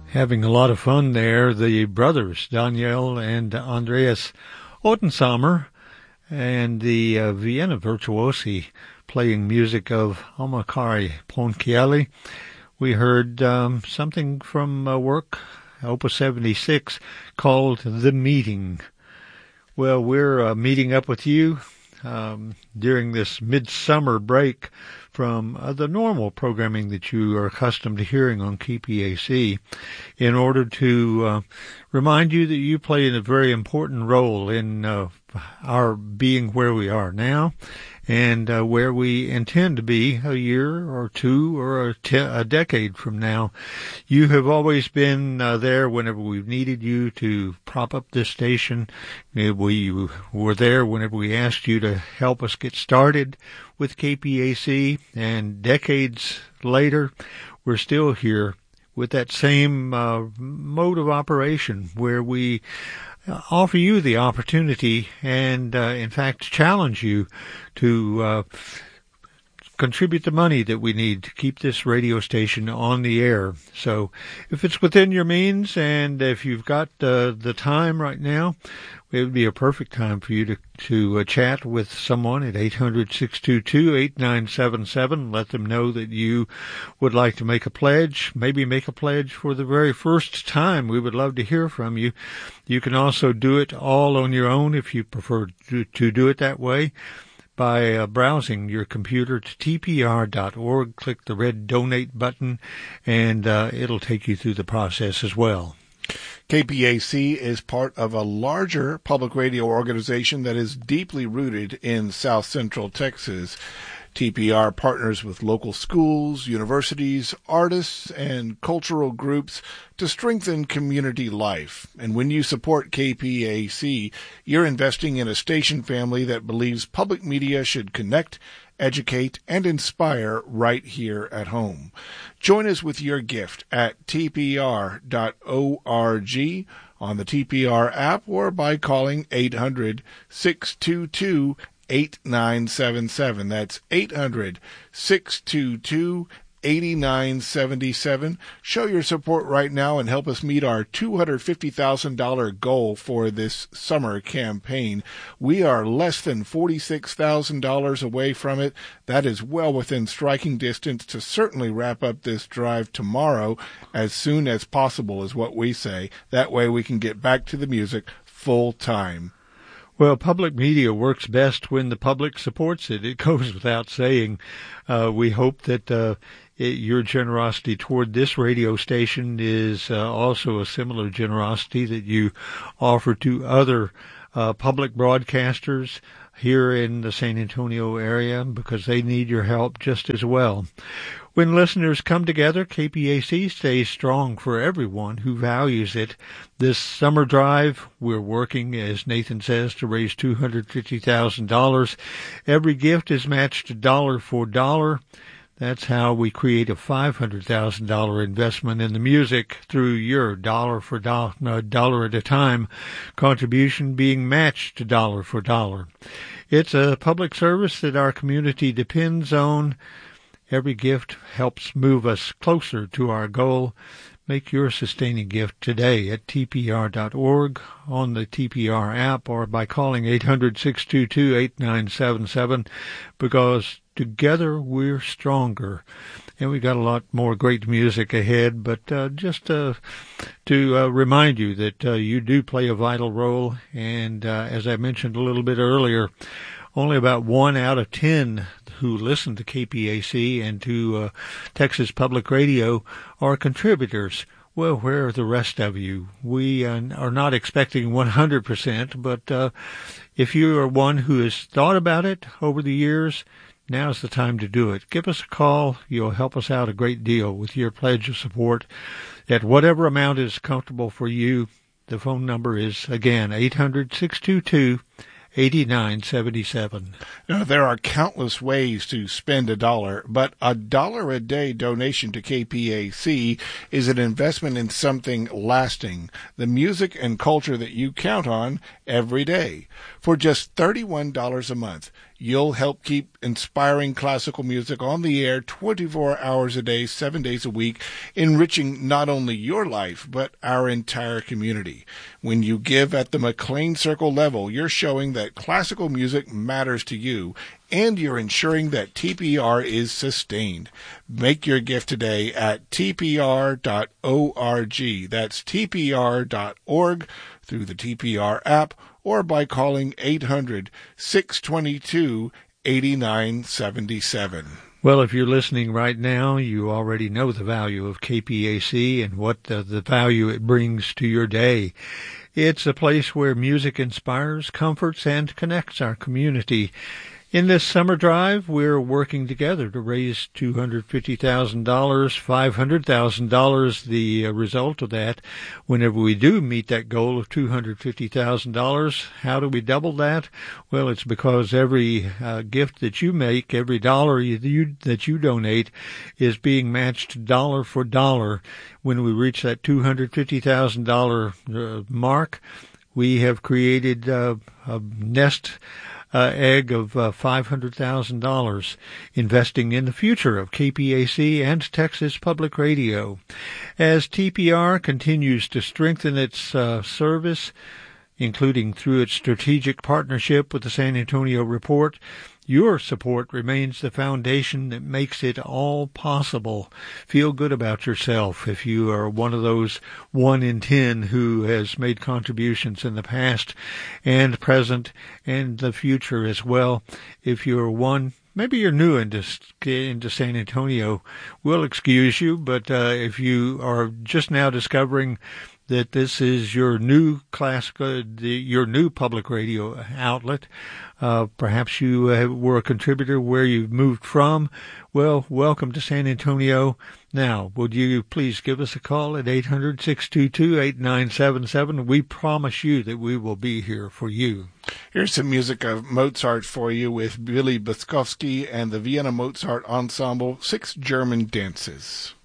Having a lot of fun there, the brothers, Daniel and Andreas Ottensamer, and the Vienna Virtuosi playing music of Amakari Ponchielli. We heard something from work, Opus 76, called The Meeting. Well, we're meeting up with you during this midsummer break from the normal programming that you are accustomed to hearing on KPAC in order to remind you that you play a very important role in our being where we are now and where we intend to be a year or two or a decade from now. You have always been there whenever we've needed you to prop up this station. We were there whenever we asked you to help us get started with KPAC, and decades later, we're still here with that same mode of operation where we offer you the opportunity and, in fact, challenge you to contribute the money that we need to keep this radio station on the air. So if it's within your means and if you've got the time right now, it would be a perfect time for you to chat with someone at 800-622-8977. Let them know that you would like to make a pledge, maybe make a pledge for the very first time. We would love to hear from you. You can also do it all on your own if you prefer to do it that way by browsing your computer to tpr.org. Click the red donate button, and it'll take you through the process as well. KPAC is part of a larger public radio organization that is deeply rooted in South Central Texas. TPR partners with local schools, universities, artists, and cultural groups to strengthen community life. And when you support KPAC, you're investing in a station family that believes public media should connect, educate, and inspire right here at home. Join us with your gift at tpr.org, on the TPR app, or by calling 800-622-8977. That's 800-622-8977. Show your support right now and help us meet our $250,000 goal for this summer campaign. We are less than $46,000 away from it. That is well within striking distance to certainly wrap up this drive tomorrow as soon as possible, is what we say. That way we can get back to the music full time. Well, public media works best when the public supports it. It goes without saying. We hope that your generosity toward this radio station is also a similar generosity that you offer to other public broadcasters here in the San Antonio area, because they need your help just as well. When listeners come together, KPAC stays strong for everyone who values it. This summer drive, we're working, as Nathan says, to raise $250,000. Every gift is matched dollar for dollar. That's how we create a $500,000 investment in the music through your dollar for dollar at a time contribution being matched dollar for dollar. It's a public service that our community depends on. Every gift helps move us closer to our goal. Make your sustaining gift today at tpr.org, on the TPR app, or by calling 800-622-8977, because together we're stronger. And we got a lot more great music ahead, but just to remind you that you do play a vital role. And as I mentioned a little bit earlier, only about 1 out of 10 who listen to KPAC and to Texas Public Radio are contributors. Well, where are the rest of you? We are not expecting 100%, but if you are one who has thought about it over the years, now's the time to do it. Give us a call. You'll help us out a great deal with your pledge of support at whatever amount is comfortable for you. The phone number is, again, 800-622-8977. 8977. Now, there are countless ways to spend $1, but $1 a day donation to KPAC is an investment in something lasting, the music and culture that you count on every day. For just $31 a month, You'll help keep inspiring classical music on the air 24 hours a day, 7 days a week, enriching not only your life, but our entire community. When you give at the McLean Circle level, you're showing that classical music matters to you, and you're ensuring that TPR is sustained. Make your gift today at tpr.org. That's tpr.org through the TPR app or by calling 800-622-8977. Well, if you're listening right now, you already know the value of KPAC and what the value it brings to your day. It's a place where music inspires, comforts, and connects our community. In this summer drive, we're working together to raise $250,000, $500,000, the result of that. Whenever we do meet that goal of $250,000, how do we double that? Well, it's because every gift that you make, every dollar that you donate is being matched dollar for dollar. When we reach that $250,000 mark, we have created a nest egg of $500,000, investing in the future of KPAC and Texas Public Radio. As TPR continues to strengthen its service, including through its strategic partnership with the San Antonio Report, your support remains the foundation that makes it all possible. Feel good about yourself if you are one of those 1 in 10 who has made contributions in the past and present and the future as well. If you're one, maybe you're new into San Antonio, we'll excuse you, but if you are just now discovering that this is your new your new public radio outlet. Perhaps you were a contributor where you've moved from. Well, welcome to San Antonio. Now, would you please give us a call at 800-622-8977? We promise you that we will be here for you. Here's some music of Mozart for you with Billy Boskovsky and the Vienna Mozart Ensemble, 6 German dances.